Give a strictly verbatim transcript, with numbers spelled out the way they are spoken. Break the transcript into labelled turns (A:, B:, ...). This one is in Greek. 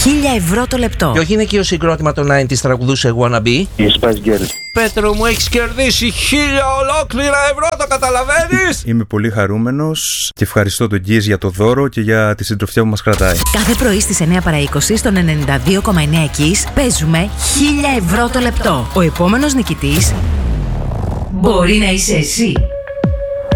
A: χίλια ευρώ το λεπτό.
B: Και όχι είναι και ο συγκρότημα των ενενήντα τραγουδούσε Wanna Be.
C: Η Spice Girls.
B: Πέτρο μου, έχεις κερδίσει χίλια ολόκληρα ευρώ, το καταλαβαίνεις?
D: Είμαι πολύ χαρούμενος και ευχαριστώ τον Γκίζ για το δώρο και για τη συντροφιά που μας κρατάει.
A: Κάθε πρωί στις εννιά παρά είκοσι στον ενενήντα δύο κόμμα εννέα Kiss παίζουμε χίλια ευρώ το λεπτό. Ο επόμενος νικητής μπορεί να είσαι εσύ.